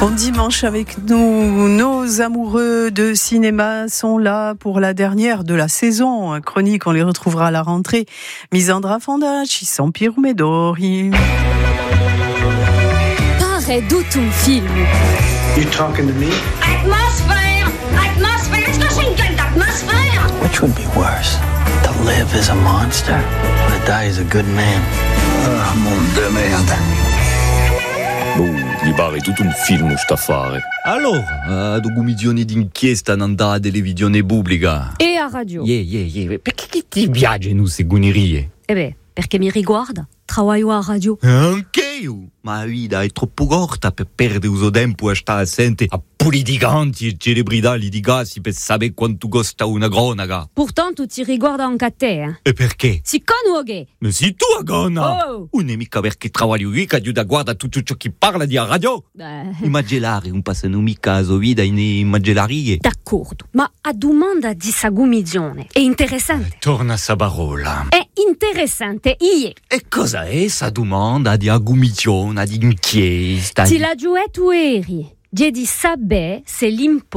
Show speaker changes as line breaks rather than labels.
Bon dimanche avec nous, nos amoureux de cinéma sont là pour la dernière de la saison. Chronique, on les retrouvera à la rentrée. Misandra Fonda, ci son Piero Medori.
Pare tutto un film.
You talking to me?
Atmosphere! Atmosphere! It's nothing good, atmosphere!
Which would be worse? To live as a monster or to die as a good man?
Ah, monde de merde.
Mi pare tutto un film sta a fare.
Allora, documentazione d'inchiesta non da televisione pubblica.
E a radio.
Perché che ti piace non seguinerie?
Perché mi riguarda. Travaglio a radio.
Anche io. Ma la vita è troppo corta per perdere uso tempo a stare assente a politicanti e celebrità litigati per sapere quanto costa una cronaca.
Pourtant, tu ti riguarda anche a te,
E perché?
Si conosce.
Ma sei tu a gonna?
Oh!
Non è mica perché travaglio qui che aiuta a guardare tutto ciò che parla di a radio? Immaginare un passano mica a sua vita in immaginarie.
D'accordo, ma a domanda di sagumizione è interessante.
Torna a sa parola.
È interessante, ieri.
E cosa è sta domanda di aggumizione, di inchiesta?
Ti la giù tu eri. J'ai di sapere se l'impo